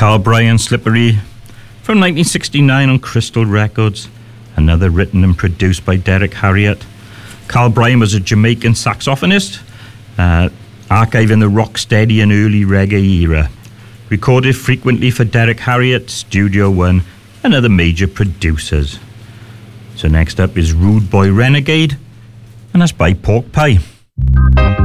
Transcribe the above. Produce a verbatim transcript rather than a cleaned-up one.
Carl Bryan, Slippery, from nineteen sixty-nine on Crystal Records. Another written and produced by Derek Harriott. Carl Bryan was a Jamaican saxophonist, uh, archiving the rocksteady and early reggae era. Recorded frequently for Derek Harriott, Studio One, and other major producers. So next up is Rude Boy Renegade, and that's by Pork Pie.